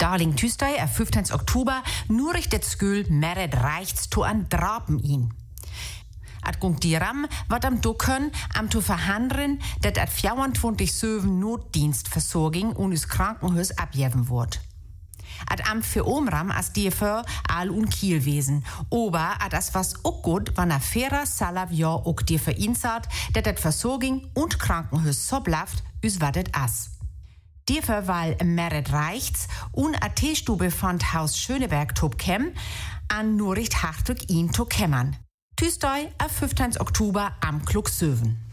Darling Tüstei, 15. Oktober, nur richtet Skül meret reichts to an Drapen ihn. At gung die Ram, wat am Ducken, am zu verhandeln, dat at 24/7 Notdienstversorgung unus Krankenhaus abgeben wird. At am für Omram as die für all und Kiel wesen. Aber at as was auch gut, wann a fairer Salavja auch die für ihn sagt, dat at Versorgung und Krankenhaus so blaft, us wadet as. Die für weil meret reichts und a Teestube von Haus Schöneberg top kem, an Noricht Hartwig ihn to kämmern. Tüstei, 15. Oktober am Klug 7.